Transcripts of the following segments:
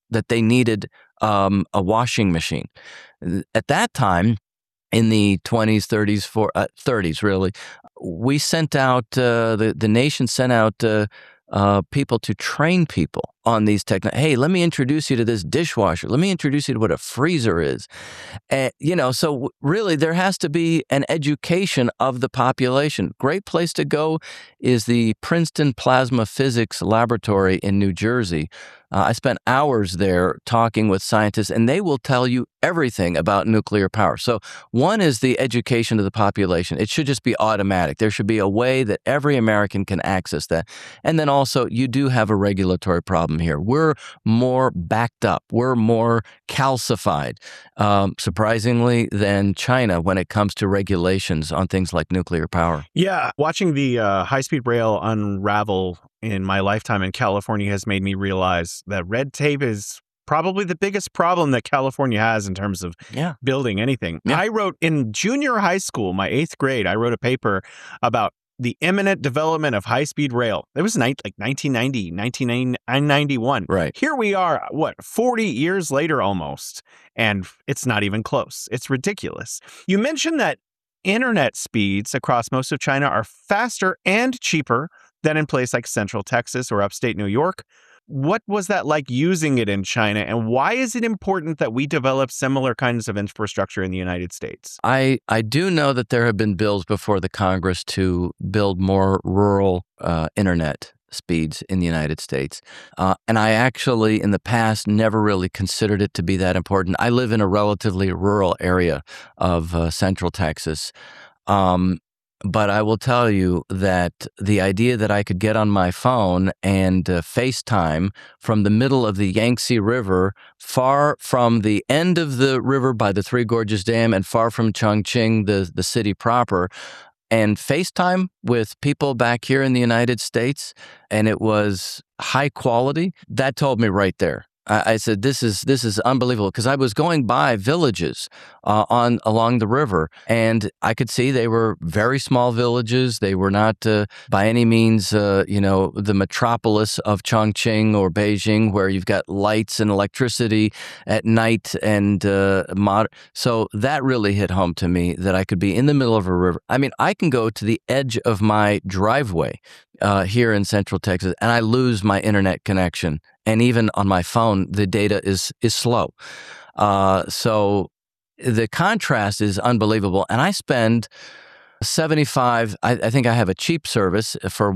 that they needed a washing machine. At that time, in the 20s, 30s, 30s, really, we sent out, the nation sent out people to train people on these techniques. Hey, let me introduce you to this dishwasher. Let me introduce you to what a freezer is. And, so really there has to be an education of the population. Great place to go is the Princeton Plasma Physics Laboratory in New Jersey. I spent hours there talking with scientists, and they will tell you everything about nuclear power. So one is the education of the population. It should just be automatic. There should be a way that every American can access that. And then also, you do have a regulatory problem here. We're more backed up. We're more calcified, surprisingly, than China when it comes to regulations on things like nuclear power. Yeah, watching the high-speed rail unravel in my lifetime in California has made me realize that red tape is probably the biggest problem that California has in terms of building anything. Yeah. I wrote in junior high school, my 8th grade, I wrote a paper about the imminent development of high-speed rail. It was like 1990, 1991. Right. Here we are, 40 years later almost, and it's not even close. It's ridiculous. You mentioned that internet speeds across most of China are faster and cheaper than in places like Central Texas or upstate New York. What was that like using it in China, and why is it important that we develop similar kinds of infrastructure in the United States? I do know that there have been bills before the Congress to build more rural internet speeds in the United States. And I actually, in the past, never really considered it to be that important. I live in a relatively rural area of Central Texas. But I will tell you that the idea that I could get on my phone and FaceTime from the middle of the Yangtze River, far from the end of the river by the Three Gorges Dam and far from Chongqing, the city proper, and FaceTime with people back here in the United States, and it was high quality, that told me right there. I said, this is unbelievable, because I was going by villages along the river, and I could see they were very small villages. They were not by any means, the metropolis of Chongqing or Beijing, where you've got lights and electricity at night and So that really hit home to me, that I could be in the middle of a river. I mean, I can go to the edge of my driveway here in Central Texas, and I lose my internet connection. And even on my phone, the data is slow. So the contrast is unbelievable. And I spend 75, I think I have a cheap service for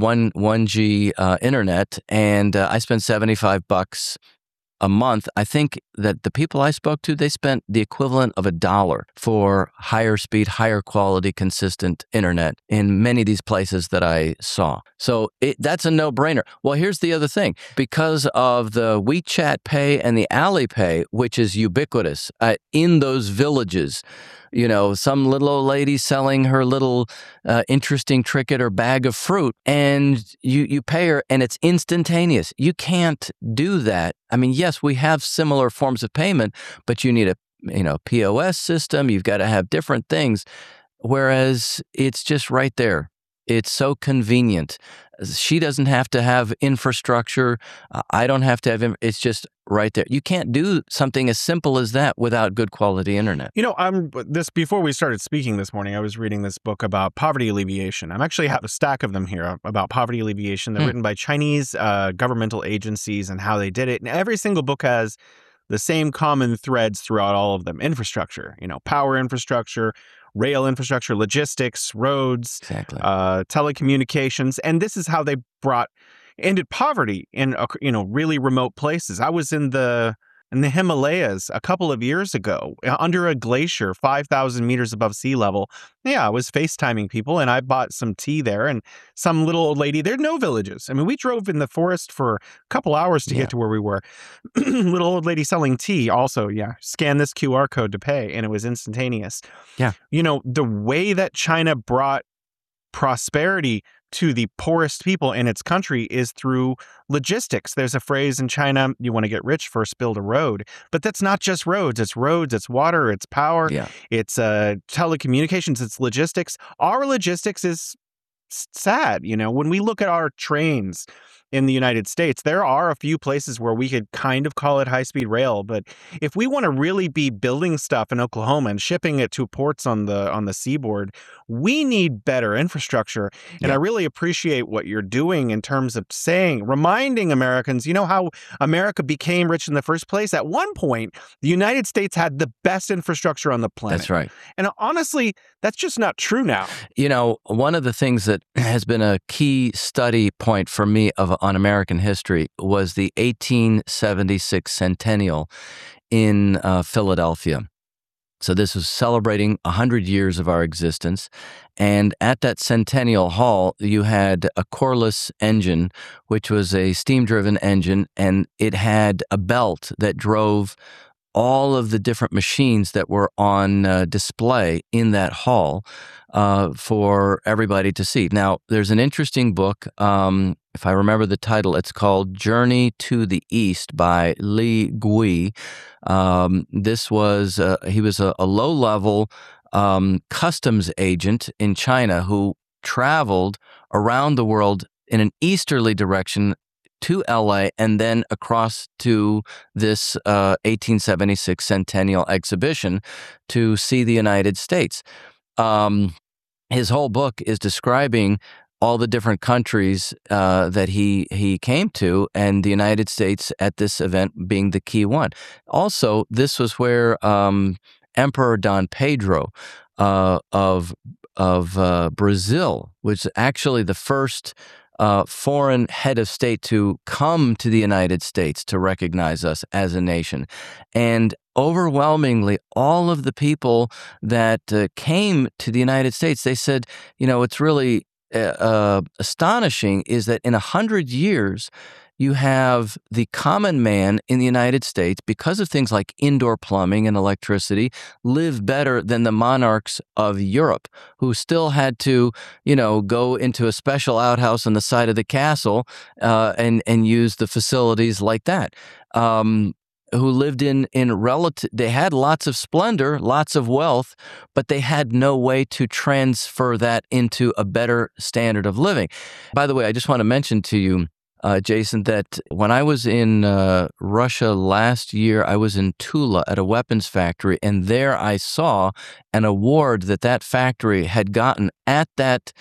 1G internet, and I spend $75 a month. I think that the people I spoke to, they spent the equivalent of $1 for higher speed, higher quality, consistent internet in many of these places that I saw. So that's a no-brainer. Well, here's the other thing. Because of the WeChat Pay and the Alipay, which is ubiquitous in those villages, some little old lady selling her little interesting trinket or bag of fruit, and you pay her, and it's instantaneous. You can't do that. I mean, yes, we have similar forms of payment, but you need a POS system. You've got to have different things, whereas it's just right there. It's so convenient. She doesn't have to have infrastructure. I don't have to have it's just right there. You can't do something as simple as that without good quality internet. Before we started speaking this morning, I was reading this book about poverty alleviation. I actually have a stack of them here about poverty alleviation. They're written by Chinese governmental agencies and how they did it. And every single book has the same common threads throughout all of them. Infrastructure, power infrastructure, rail infrastructure, logistics, roads, exactly. Telecommunications. And this is how they ended poverty in really remote places. I was in the Himalayas a couple of years ago under a glacier 5,000 meters above sea level. Yeah, I was FaceTiming people, and I bought some tea there, and some little old lady. There are no villages. I mean, we drove in the forest for a couple hours to get to where we were. Little old lady selling tea also, scan this QR code to pay, and it was instantaneous. Yeah. The way that China brought prosperity to the poorest people in its country is through logistics. There's a phrase in China, you want to get rich, first build a road. But that's not just roads, it's water, it's power, it's telecommunications, it's logistics. Our logistics is sad. When we look at our trains in the United States, there are a few places where we could kind of call it high-speed rail, but if we want to really be building stuff in Oklahoma and shipping it to ports on the seaboard, we need better infrastructure. And I Yeah. really appreciate what you're doing in terms of reminding Americans, how America became rich in the first place. At one point, the United States had the best infrastructure on the planet. That's right. And honestly, that's just not true now. One of the things that has been a key study point for me on American history was the 1876 centennial in Philadelphia. So this was celebrating 100 years of our existence. And at that Centennial Hall, you had a Corliss engine, which was a steam-driven engine, and it had a belt that drove all of the different machines that were on display in that hall for everybody to see. Now, there's an interesting book. If I remember the title, it's called Journey to the East by Li Gui. He was a low-level customs agent in China who traveled around the world in an easterly direction to LA and then across to this 1876 Centennial exhibition to see the United States. His whole book is describing all the different countries that he came to, and the United States at this event being the key one. Also, this was where Emperor Dom Pedro of Brazil was actually the first foreign head of state to come to the United States to recognize us as a nation. And overwhelmingly, all of the people that came to the United States, they said, it's really astonishing is that in 100 years, you have the common man in the United States, because of things like indoor plumbing and electricity, live better than the monarchs of Europe, who still had to, go into a special outhouse on the side of the castle and use the facilities like that. Who lived in relative, they had lots of splendor, lots of wealth, but they had no way to transfer that into a better standard of living. By the way, I just want to mention to you, Jason, that when I was in Russia last year, I was in Tula at a weapons factory, and there I saw an award that factory had gotten at that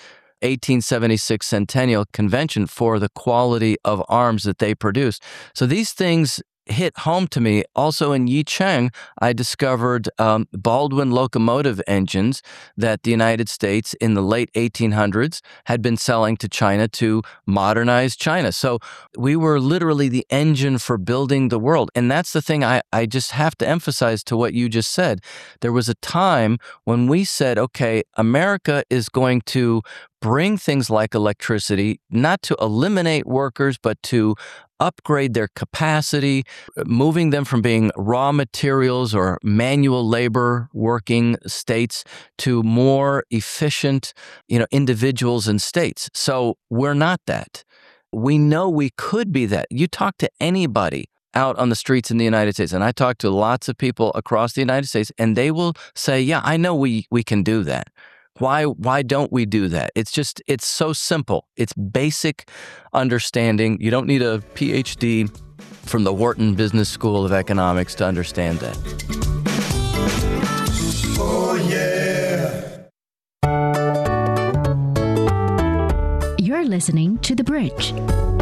1876 Centennial Convention for the quality of arms that they produced. So these things hit home to me. Also in Yicheng, I discovered Baldwin locomotive engines that the United States in the late 1800s had been selling to China to modernize China. So we were literally the engine for building the world. And that's the thing I just have to emphasize to what you just said. There was a time when we said, okay, America is going to bring things like electricity, not to eliminate workers, but to upgrade their capacity, moving them from being raw materials or manual labor working states to more efficient, individuals and states. So we're not that. We know we could be that. You talk to anybody out on the streets in the United States, and I talk to lots of people across the United States, and they will say, yeah, I know we can do that. Why don't we do that? It's so simple. It's basic understanding. You don't need a PhD from the Wharton Business School of Economics to understand that. Oh, yeah. You're listening to The Bridge.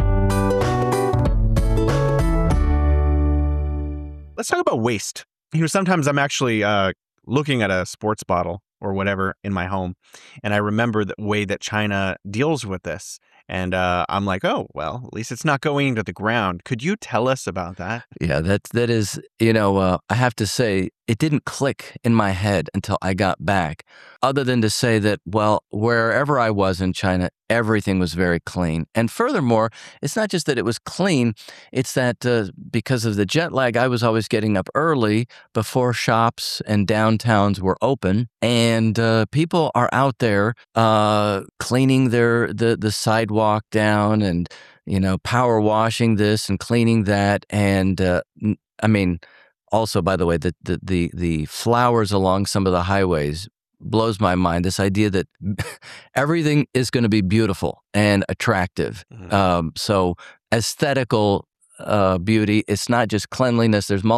Let's talk about waste. Sometimes I'm actually looking at a sports bottle or whatever in my home, and I remember the way that China deals with this. And I'm like, oh, well, at least it's not going into the ground. Could you tell us about that? Yeah, that is, I have to say, it didn't click in my head until I got back, other than to say that, well, wherever I was in China, everything was very clean. And furthermore, it's not just that it was clean, it's that because of the jet lag, I was always getting up early before shops and downtowns were open. And people are out there cleaning the sidewalk down and, power washing this and cleaning that. And also, by the way, the flowers along some of the highways blows my mind. This idea that everything is going to be beautiful and attractive. So aesthetical beauty, it's not just cleanliness. There's